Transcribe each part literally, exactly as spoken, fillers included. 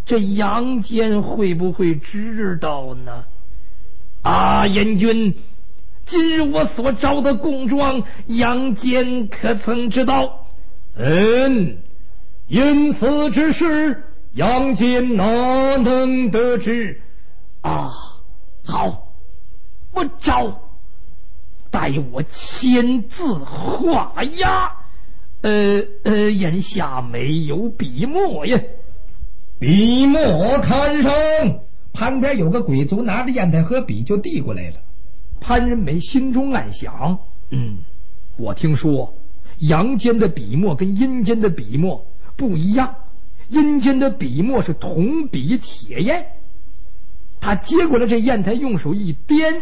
这杨坚会不会知道呢？啊，燕军，今日我所招的贡状，杨坚可曾知道？ 嗯，因此之事，杨坚哪能得知？ 啊，好，我招，待我签字画押。呃呃，眼下没有笔墨呀。 笔墨看上。旁边有个鬼卒拿着砚台和笔就递过来了。 潘仁美心中暗想，嗯，我听说阳间的笔墨跟阴间的笔墨不一样，阴间的笔墨是铜笔铁砚。他接过来这砚台，用手一掂，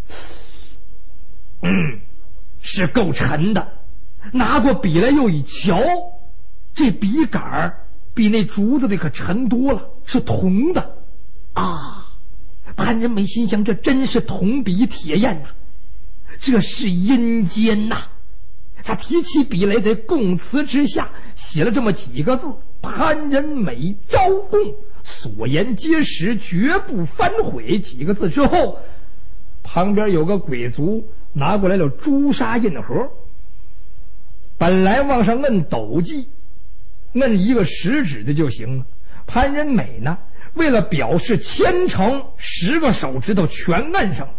嗯，是够沉的。拿过笔来又一瞧，这笔杆比那竹子的可沉多了，是铜的啊！潘仁美心想，这真是铜笔铁砚呐，这是阴间呐。他提起笔来，在供词之下写了这么几个字：潘仁美招供，所言皆实，绝不反悔。几个字之后，旁边有个鬼卒拿过来了朱砂印盒，本来往上摁斗记，摁一个食指的就行了。潘仁美呢，为了表示虔诚，十个手指头全摁上了。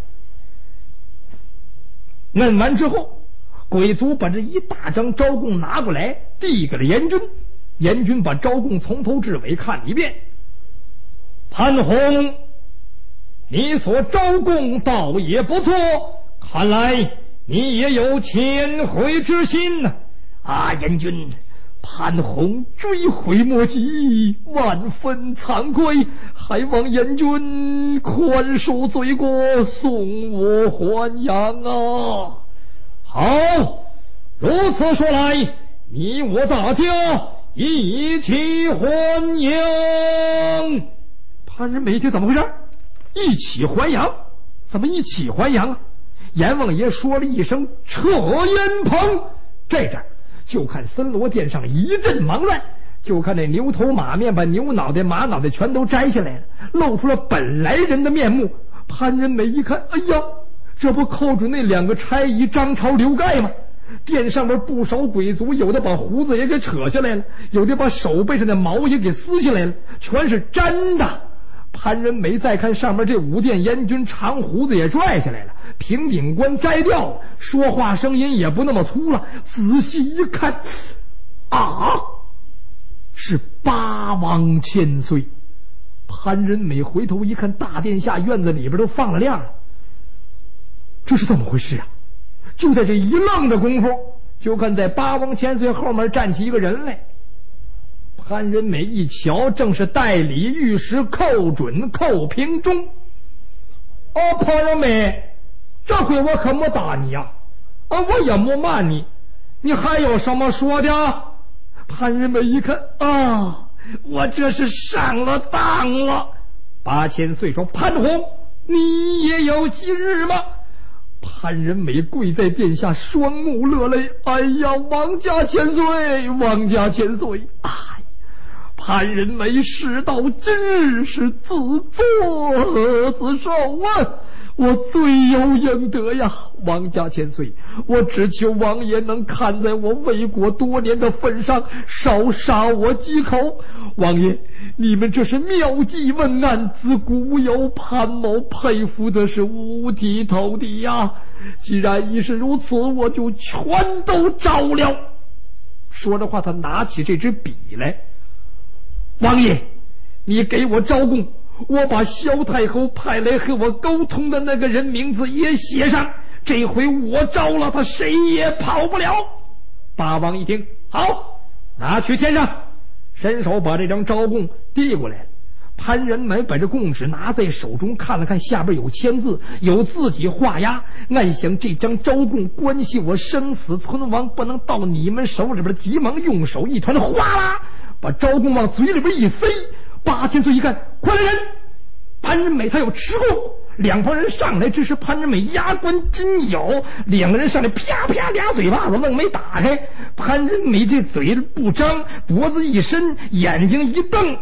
摁完之后，鬼卒把这一大张招供拿过来，递给了严军。严军把招供从头至尾看一遍。潘洪，你所招供倒也不错，看来你也有谦悔之心呢。啊，严军，潘洪追悔莫及，万分惭愧，还望严军宽恕罪过，送我还阳啊！ 好，如此说来，你我大家一起还阳。 潘仁美这怎么回事？一起还阳？怎么一起还阳啊？阎王爷说了一声撤烟棚，这阵就看森罗殿上一阵忙乱，就看那牛头马面把牛脑袋马脑袋全都摘下来了，露出了本来人的面目。潘仁美一看，哎呀，这不扣准那两个差役张超刘盖吗？殿上边不少鬼卒，有的把胡子也给扯下来了，有的把手背上的毛也给撕下来了，全是粘的。潘仁美再看上面这五殿阎军，长胡子也拽下来了，平顶冠摘掉了，说话声音也不那么粗了。仔细一看，啊，是八王千岁。潘仁美回头一看，大殿下院子里边都放了亮了，这是怎么回事啊？就在这一愣的功夫，就看在八王千岁后面站起一个人来。潘仁美一瞧，正是代理御史寇准寇平忠。哦，潘仁美，这回我可没打你呀！啊，我也没骂你，你还有什么说的？潘仁美一看，啊，我这是上了当了。八千岁说：“潘洪，你也有今日吗？”潘仁美跪在殿下，双目落泪。哎呀，王家千岁，王家千岁！哎，潘仁美事到今日是自作自受啊！我罪有应得呀，王家千岁，我只求王爷能看在我为国多年的份上，少杀我几口。王爷，你们这是妙计问案，自古有潘某，佩服的是五体投地呀！既然已是如此，我就全都招了。说着话，他拿起这支笔来，王爷，你给我招供，我把萧太后派来和我沟通的那个人名字也写上，这回我招了他，谁也跑不了。八王一听，好，拿去添上，伸手把这张招供递过来。潘仁美把这供纸拿在手中看了看，下边有签字，有自己画押，暗想这张招供关系我生死存亡，不能到你们手里边，急忙用手一团，哗啦把招供往嘴里边一塞。八千岁一看，快来人！潘仁美他有持供，两旁人上来，只是潘仁美牙关紧咬，两个人上来啪啪俩嘴巴子愣没打开。潘仁美这嘴不张，脖子一伸，眼睛一瞪，